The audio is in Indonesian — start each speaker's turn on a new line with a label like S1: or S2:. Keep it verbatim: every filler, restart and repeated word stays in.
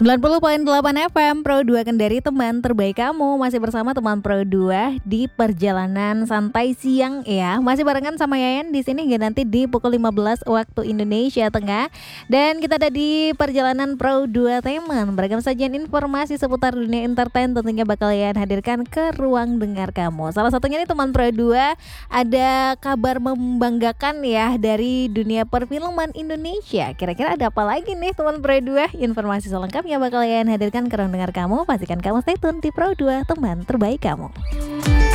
S1: sembilan puluh koma delapan F M Pro dua Kendari, teman terbaik kamu. Masih bersama teman Pro dua di perjalanan santai siang ya. Masih barengan sama Yayan di sini hingga nanti di pukul lima belas waktu Indonesia Tengah. Dan kita ada di perjalanan Pro dua teman. Beragam sajian informasi seputar dunia entertain tentunya bakal Yayan hadirkan ke ruang dengar kamu. Salah satunya nih teman Pro dua, ada kabar membanggakan ya dari dunia perfilman Indonesia. Kira-kira ada apa lagi nih teman Pro dua? Informasi selengkapnya bakal Yayan hadirkan ke ruang dengar kamu. Pastikan kamu stay tune di Pro dua, teman terbaik kamu.